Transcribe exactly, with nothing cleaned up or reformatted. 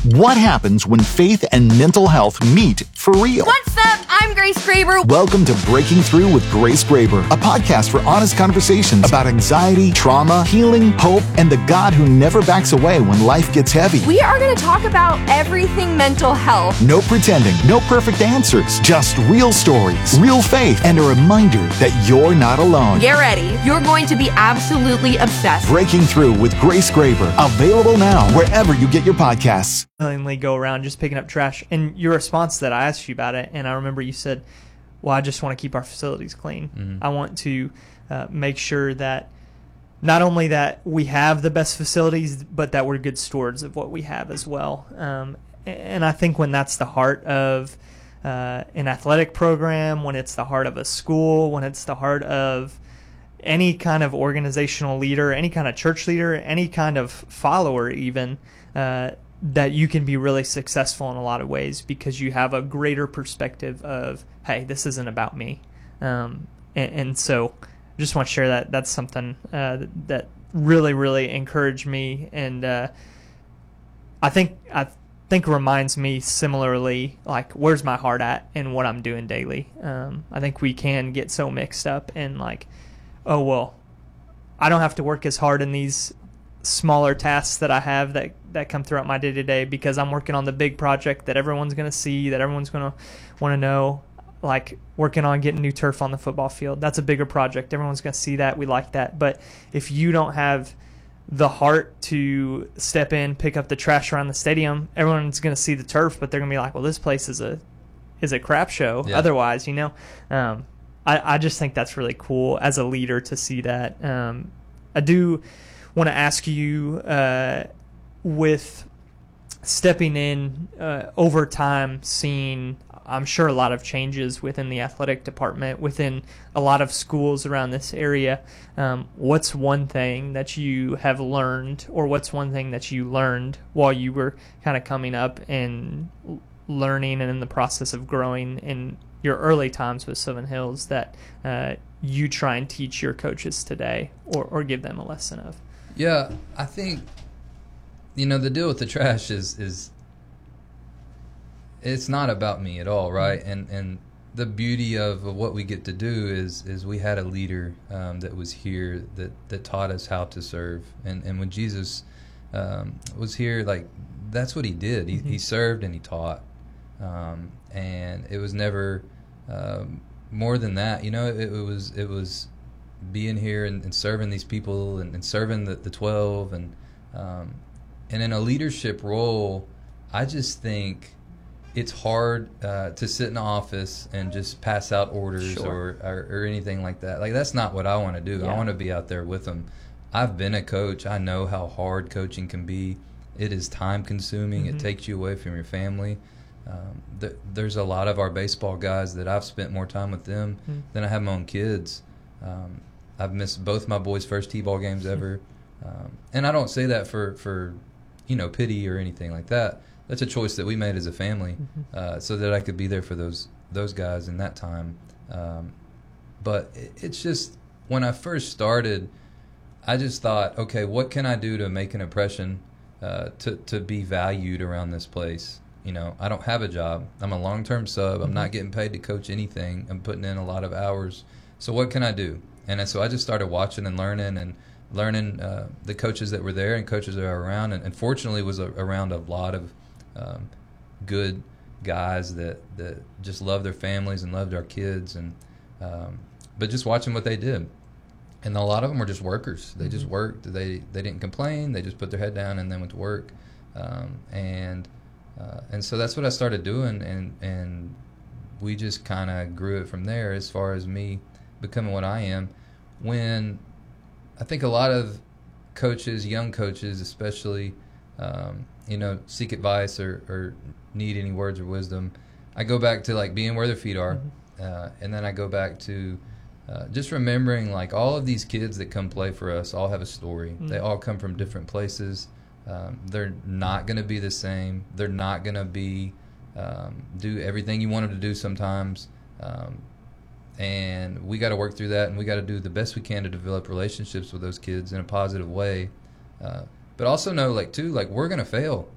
What happens when faith and mental health meet for real? What's up? I'm Grace Graber. Welcome to Breaking Through with Grace Graber, a podcast for honest conversations about anxiety, trauma, healing, hope, and the God who never backs away when life gets heavy. We are going to talk about everything mental health. No pretending, no perfect answers, just real stories, real faith, and a reminder that you're not alone. Get ready. You're going to be absolutely obsessed. Breaking Through with Grace Graber, available now wherever you get your podcasts. Willingly go around just picking up trash. And your response to that, I asked you about it, and I remember you said, well, I just want to keep our facilities clean. Mm-hmm. I want to uh, make sure that not only that we have the best facilities, but that we're good stewards of what we have as well. Um, and I think when that's the heart of uh, an athletic program, when it's the heart of a school, when it's the heart of any kind of organizational leader, any kind of church leader, any kind of follower even, uh, that you can be really successful in a lot of ways because you have a greater perspective of, hey, this isn't about me. Um, and, and so I just want to share that. That's something uh, that really, really encouraged me. And uh, I think I think reminds me similarly, like, where's my heart at and what I'm doing daily. Um, I think we can get so mixed up in like, oh, well, I don't have to work as hard in these smaller tasks that I have that, that come throughout my day-to-day because I'm working on the big project that everyone's going to see, that everyone's going to want to know, like working on getting new turf on the football field. That's a bigger project. Everyone's going to see that. We like that. But if you don't have the heart to step in, pick up the trash around the stadium, everyone's going to see the turf, but they're going to be like, well, this place is a is a crap show. Yeah. Otherwise, you know. Um, I, I just think that's really cool as a leader to see that. Um, I do want to ask you, uh, with stepping in uh, over time, seeing, I'm sure, a lot of changes within the athletic department, within a lot of schools around this area. Um, what's one thing that you have learned, or what's one thing that you learned while you were kind of coming up and learning and in the process of growing in your early times with Sylvan Hills that uh, you try and teach your coaches today, or, or give them a lesson of? Yeah, I think, you know, the deal with the trash is is it's not about me at all, right? Mm-hmm. And and the beauty of, of what we get to do is is we had a leader um, that was here that, that taught us how to serve. And and when Jesus um, was here, like, that's what he did. He, mm-hmm. he served and he taught. Um, and it was never um, more than that. You know, it, it was it was being here and, and serving these people and, and serving the, the twelve and um, and in a leadership role, I just think it's hard uh, to sit in the office and just pass out orders sure. or, or or anything like that. Like, that's not what I want to do. Yeah. I want to be out there with them. I've been a coach. I know how hard coaching can be. It is time consuming. Mm-hmm. It takes you away from your family. Um, th- there's a lot of our baseball guys that I've spent more time with them mm-hmm. than I have my own kids. Um, I've missed both my boys' first T-ball games ever. Um, and I don't say that for, for, you know, pity or anything like that. That's a choice that we made as a family mm-hmm. uh, so that I could be there for those those guys in that time. Um, but it, it's just, when I first started, I just thought, okay, what can I do to make an impression, uh, to, to be valued around this place? You know, I don't have a job. I'm a long-term sub. I'm not getting paid to coach anything. I'm putting in a lot of hours. So what can I do? And so I just started watching and learning and learning uh, the coaches that were there and coaches that are around. And, and fortunately was a, around a lot of um, good guys that, that just loved their families and loved our kids. And um, but just watching what they did. And a lot of them were just workers. They mm-hmm. just worked. They, they didn't complain. They just put their head down and then went to work. Um, and... Uh, and so that's what I started doing, and, and we just kind of grew it from there as far as me becoming what I am. When I think a lot of coaches, young coaches especially, um, you know, seek advice or, or need any words or wisdom, I go back to, like, being where their feet are, mm-hmm. uh, and then I go back to uh, just remembering, like, all of these kids that come play for us all have a story. Mm-hmm. They all come from different places. Um, they're not going to be the same. They're not going to be um, do everything you want them to do sometimes. Um, and we got to work through that, and we got to do the best we can to develop relationships with those kids in a positive way. Uh, but also know, like, too, like, we're going to fail.